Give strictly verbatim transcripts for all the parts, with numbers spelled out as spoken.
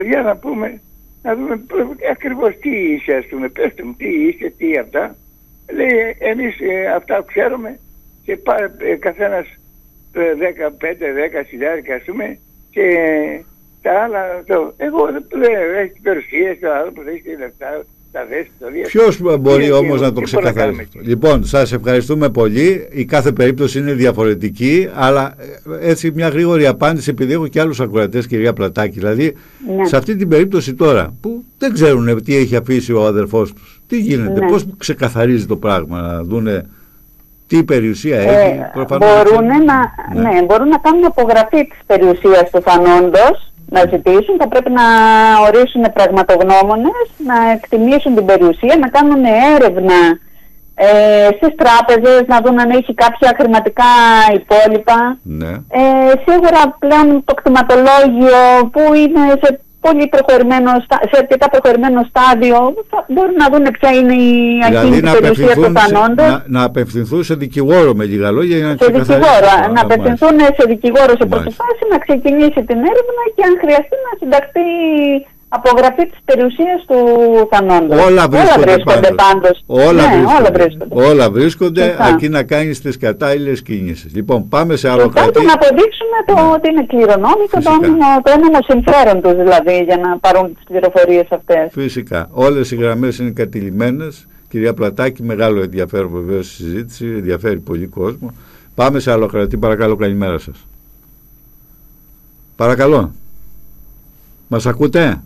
Για να πούμε, να δούμε ακριβώς τι είσαι, ας πούμε, πέστε μου τι είσαι, τι αυτά. Λέει, εμείς ε, αυτά ξέρουμε και πάρε ε, καθένας δεκαπέντε δέκα χιλιάρικα, ας πούμε, και τα άλλα, το, εγώ δεν έχει την περιουσία, το άλλο που έχει λεφτά, τα δέσεις, το δύο. Ποιος μπορεί όμως να το ξεκαθαρίσει? Λοιπόν, σας ευχαριστούμε πολύ. Η κάθε περίπτωση είναι διαφορετική, αλλά έτσι μια γρήγορη απάντηση, επειδή έχω και άλλους ακροατές, κυρία Πλατάκη. Δηλαδή, ναι. σε αυτή την περίπτωση τώρα, που δεν ξέρουν τι έχει αφήσει ο αδερφός τους, τι γίνεται, ναι. πώς ξεκαθαρίζει το πράγμα, να δούνε τι περιουσία έχει, ε, προφανώς. Μπορούν να, ναι. Ναι, μπορούν να κάνουν απογραφή της περιουσίας του θανόντος, να ζητήσουν, θα πρέπει να ορίσουν πραγματογνώμονες, να εκτιμήσουν την περιουσία, να κάνουν έρευνα ε, στις τράπεζες, να δουν αν έχει κάποια χρηματικά υπόλοιπα. Ναι. Ε, σίγουρα πλέον το κτηματολόγιο που είναι σε πολύ προχωρημένο, σε αρκετά προχωρημένο στάδιο, μπορούν να δουν ποια είναι η ακίνητη δηλαδή περιουσία του θανόντος. Να, να απευθυνθούν σε δικηγόρο, με λίγα λόγια, για να σε δικηγόρο, το, να απευθυνθούν σε δικηγόρο σε πρώτη φάση, να ξεκινήσει την έρευνα και αν χρειαστεί να συνταχθεί απογραφή της περιουσίας του θανόντος. Όλα βρίσκονται, όλα βρίσκονται πάντως. Όλα, ναι, βρίσκονται. όλα βρίσκονται. Όλα βρίσκονται αρκεί να κάνεις τις κατάλληλες κινήσεις. Λοιπόν, πάμε σε άλλο κάτι. Και να αποδείξουμε το ναι. ότι είναι κληρονόμοι και το, το ένομο συμφέρον τους, δηλαδή, για να πάρουν τις πληροφορίες αυτές. Φυσικά. Όλες οι γραμμές είναι κατηλημμένες. Κυρία Πλατάκη, μεγάλο ενδιαφέρον βεβαίως η συζήτηση, ενδιαφέρει πολύ κόσμο. Πάμε σε άλλο κρατή. Παρακαλώ, καλημέρα σας. Παρακαλώ. Μας ακούτε?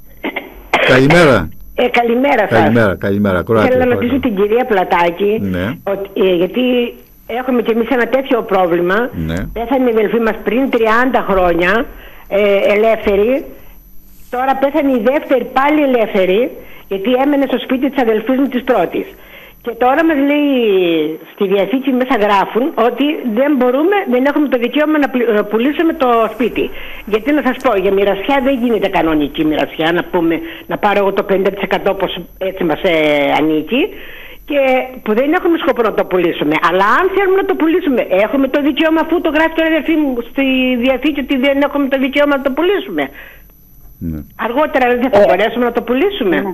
Καλημέρα. Ε, καλημέρα σας. Καλημέρα, καλημέρα. Θέλω να ρωτήσω την κυρία Πλατάκη, ναι. ότι, ε, γιατί έχουμε κι εμείς ένα τέτοιο πρόβλημα. Ναι. Πέθανε η αδελφή μας πριν τριάντα χρόνια, ε, ελεύθερη. Τώρα πέθανε η δεύτερη πάλι ελεύθερη, γιατί έμενε στο σπίτι της αδελφής μου της πρώτης. Και τώρα μας λέει στη διαθήκη μέσα γράφουν ότι δεν μπορούμε, δεν έχουμε το δικαίωμα να πουλήσουμε το σπίτι. Γιατί να σας πω, για μοιρασιά δεν γίνεται κανονική μοιρασιά, να πούμε, να πάρω εγώ το πενήντα τοις εκατό όπως έτσι μας ε, ανήκει, και που δεν έχουμε σκοπό να το πουλήσουμε. Αλλά αν θέλουμε να το πουλήσουμε, έχουμε το δικαίωμα, αφού το γράφει το αδερφή μου στη διαθήκη ότι δεν έχουμε το δικαίωμα να το πουλήσουμε. Ναι. Αργότερα δεν θα μπορέσουμε να το πουλήσουμε. Ναι.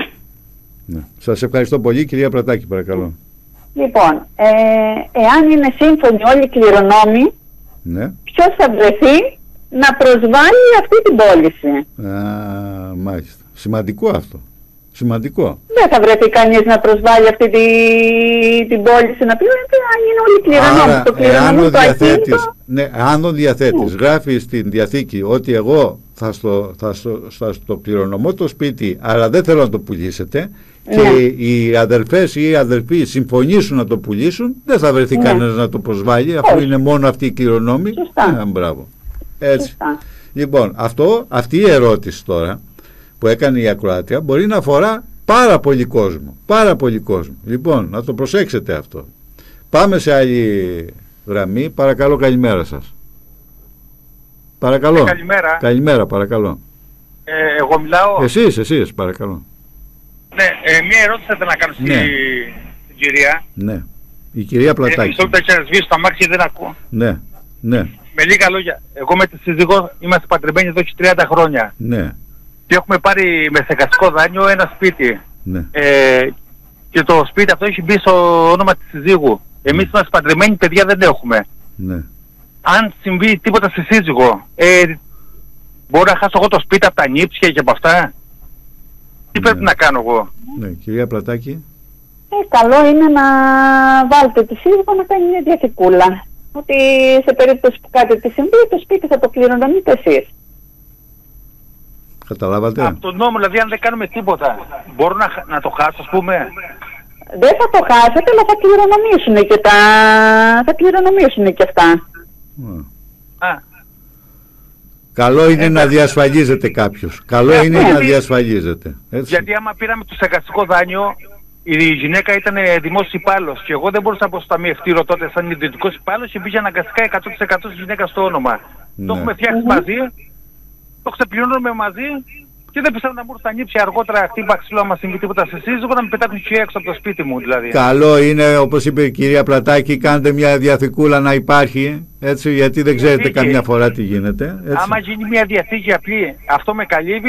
Ναι. Σας ευχαριστώ πολύ. Κυρία Πλατάκη, παρακαλώ. Λοιπόν, ε, εάν είναι σύμφωνοι όλοι οι κληρονόμοι, ναι. ποιος θα βρεθεί να προσβάλλει αυτή την πώληση? Α, μάλιστα. Σημαντικό αυτό. Σημαντικό. Δεν θα βρεθεί κανείς να προσβάλλει αυτή τη, την πώληση, να πει ότι αν είναι όλοι κληρονόμοι. Το κληρονόμο το ακίνητο. Ναι, αν ο διαθέτης ναι. γράφει στην διαθήκη ότι εγώ θα στο, θα στο, θα στο κληρονομώ το σπίτι, αλλά δεν θέλω να το πουλήσετε, και ναι. οι αδερφές ή οι αδερφοί συμφωνήσουν να το πουλήσουν, δεν θα βρεθεί ναι. κανένας να το προσβάλλει, αφού Όχι. είναι μόνο αυτοί οι κληρονόμοι. Σωστά. Ε, μπράβο. Έτσι. Σωστά. Λοιπόν, αυτό, αυτή η ερώτηση τώρα που έκανε η ακροάτρια μπορεί να αφορά πάρα πολύ κόσμο. Πάρα πολύ κόσμο. Λοιπόν, να το προσέξετε αυτό. Πάμε σε άλλη γραμμή. Παρακαλώ, καλημέρα σας. Παρακαλώ. Ε, καλημέρα. Καλημέρα, παρακαλώ. Ε, εγώ μιλάω. Εσείς, εσείς, παρακαλώ. Ναι, ε, μία ερώτηση θα να κάνω ναι. στην κυρία. Ναι. Η κυρία Πλατάκη. Μισό λεπτό και να σβήσω το αμάξι, δεν ακούω. Ναι, ναι. Με λίγα λόγια, εγώ με τη σύζυγό είμαστε παντρεμένοι εδώ και τριάντα χρόνια. Ναι. Και έχουμε πάρει με στεγαστικό δάνειο ένα σπίτι. Ναι. Ε, και το σπίτι αυτό έχει μπει στο όνομα της συζύγου. Εμείς είμαστε παντρεμένοι, παιδιά δεν έχουμε. Ναι. Αν συμβεί τίποτα στη σύζυγο, ε, μπορώ να χάσω εγώ το σπίτι από τα νύψια και από αυτά? Τι ναι. πρέπει να κάνω εγώ? Ναι, κυρία Πλατάκη. Ε, καλό είναι να βάλετε τη σύζυγο να κάνει μια διαθηκούλα. Ότι σε περίπτωση που κάτι τη συμβεί, το σπίτι θα το κληρονομείτε εσείς. Καταλάβατε. Από τον νόμο, δηλαδή, αν δεν κάνουμε τίποτα, μπορώ να, να το χάσω, ας πούμε? Δεν θα το χάσετε, αλλά θα κληρονομήσουν και τα... θα κληρονομήσουν και αυτά. Mm. Α. Καλό είναι ε, να διασφαλίζεται κάποιος. Καλό ε, είναι ε, να ε, διασφαλίζεται. Έτσι. Γιατί άμα πήραμε το στεγαστικό δάνειο, η γυναίκα ήταν δημόσιος υπάλληλος και εγώ δεν μπορούσα να πω στο ταμιευτήριο τότε σαν ιδιωτικός υπάλληλος και πήγε αναγκαστικά εκατό τοις εκατό της γυναίκας στο όνομα. Ναι. Το έχουμε φτιάξει mm-hmm. μαζί, το ξεπληρώνουμε μαζί Και δεν πιστεύω να μου έρθουν τα νύψια αργότερα, χτύπα ξύλο, άμα συμβεί τίποτα σε σύζυγο, να με πετάξουν και έξω από το σπίτι μου δηλαδή. Καλό είναι, όπως είπε η κυρία Πλατάκη, κάντε μια διαθηκούλα να υπάρχει, έτσι, γιατί δεν ξέρετε καμιά φορά τι γίνεται. Έτσι. Άμα γίνει μια διαθήκη απλή, αυτό με καλύβει.